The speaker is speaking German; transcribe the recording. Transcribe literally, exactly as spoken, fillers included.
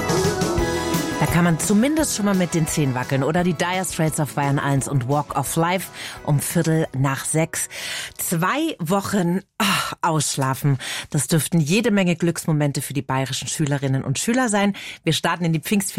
Da kann man zumindest schon mal mit den Zehen wackeln. Oder die Dire Straits auf Bayern eins und Walk of Life um Viertel nach sechs. Zwei Wochen oh, ausschlafen. Das dürften jede Menge Glücksmomente für die bayerischen Schülerinnen und Schüler sein. Wir starten in die Pfingstferien